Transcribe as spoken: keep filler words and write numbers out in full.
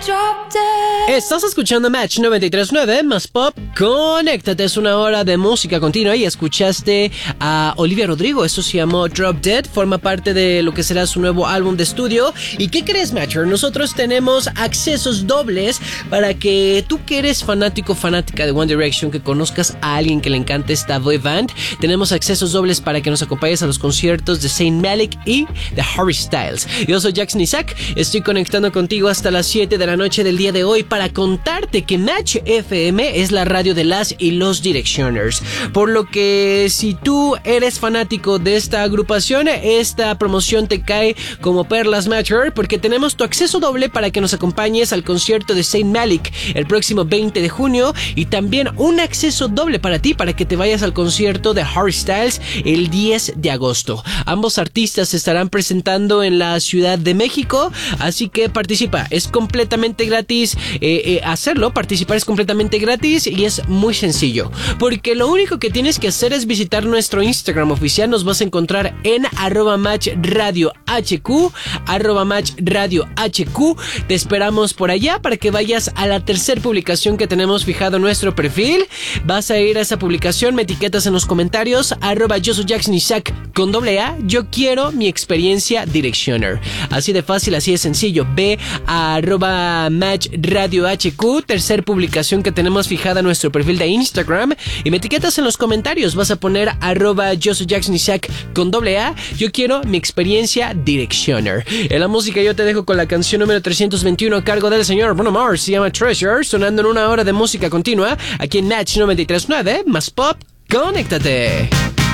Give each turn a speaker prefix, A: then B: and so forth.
A: Estás escuchando Match noventa y tres punto nueve más Pop. Conéctate, es una hora de música continua y escuchaste a Olivia Rodrigo. Esto se llamó Drop Dead, forma parte de lo que será su nuevo álbum de estudio. ¿Y qué crees, Matcher? Nosotros tenemos accesos dobles para que tú que eres fanático, fanática de One Direction, que conozcas a alguien que le encante esta boy band. Tenemos accesos dobles para que nos acompañes a los conciertos de Zayn Malik y de Harry Styles. Yo soy Jackson Isaac, estoy conectando contigo hasta las siete de la noche del día de hoy para contarte que Match F M es la radio de las y los Directioners. Por lo que si tú eres fanático de esta agrupación, esta promoción te cae como perlas, Matcher, porque tenemos tu acceso doble para que nos acompañes al concierto de Zayn Malik el próximo veinte de junio y también un acceso doble para ti para que te vayas al concierto de Harry Styles el diez de agosto. Ambos artistas se estarán presentando en la Ciudad de México, así que participa, es completamente gratis eh, eh, hacerlo, participar es completamente gratis y es muy sencillo, porque lo único que tienes que hacer es visitar nuestro Instagram oficial. Nos vas a encontrar en arroba match radio hq, arroba match radio hq. Te esperamos por allá para que vayas a la tercera publicación que tenemos fijado en nuestro perfil. Vas a ir a esa publicación, me etiquetas en los comentarios, arroba yo soy Jackson Isaac con doble A, yo quiero mi experiencia Directioner. Así de fácil, así de sencillo. Ve a arroba match radio hq, tercera publicación que tenemos fijada en nuestro perfil de Instagram, y me etiquetas en los comentarios. Vas a poner arroba yo soy Jackson Isaac con doble A, yo quiero mi experiencia Directioner. En la música yo te dejo con la canción número trescientos veintiuno a cargo del señor Bruno Mars, se llama Treasure, sonando en una hora de música continua aquí en Match noventa y tres punto nueve más Pop. Conéctate.